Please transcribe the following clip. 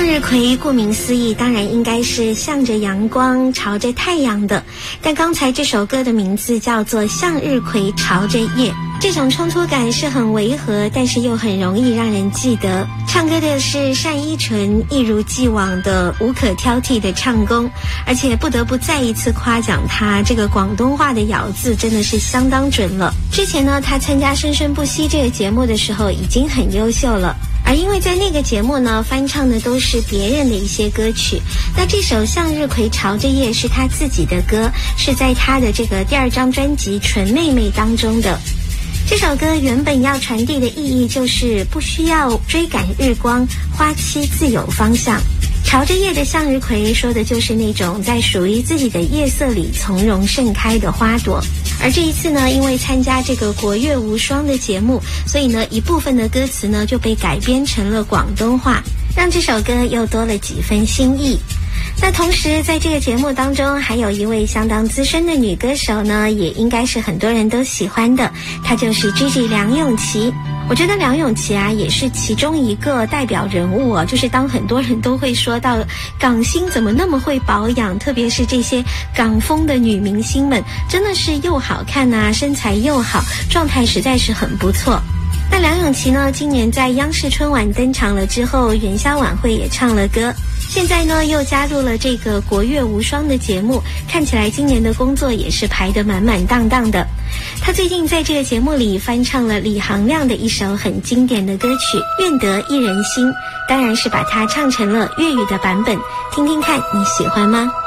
向日葵顾名思义，当然应该是向着阳光朝着太阳的，但刚才这首歌的名字叫做向日葵朝着叶，这种冲突感是很违和，但是又很容易让人记得。唱歌的是单依纯，一如既往的无可挑剔的唱功，而且不得不再一次夸奖他这个广东话的咬字真的是相当准了。之前呢，他参加生生不息这个节目的时候已经很优秀了，而因为在那个节目呢，翻唱的都是别人的一些歌曲，那这首向日葵朝着叶是他自己的歌，是在他的这个第2张专辑纯妹妹当中的。这首歌原本要传递的意义就是不需要追赶日光，花期自有方向。朝着叶的向日葵说的就是那种在属于自己的夜色里从容盛开的花朵。而这一次呢，因为参加这个国乐无双的节目，所以呢一部分的歌词呢就被改编成了广东话，让这首歌又多了几分新意。那同时在这个节目当中还有一位相当资深的女歌手呢，也应该是很多人都喜欢的，她就是 Gigi 梁咏琪。我觉得梁咏琪啊也是其中一个代表人物啊，就是当很多人都会说到港星怎么那么会保养，特别是这些港风的女明星们，真的是又好看啊，身材又好，状态实在是很不错。那梁咏琪呢，今年在央视春晚登场了之后，元宵晚会也唱了歌，现在呢又加入了这个国乐无双的节目，看起来今年的工作也是排得满满当当的。他最近在这个节目里翻唱了李行亮的一首很经典的歌曲《愿得一人心》，当然是把它唱成了粤语的版本，听听看你喜欢吗？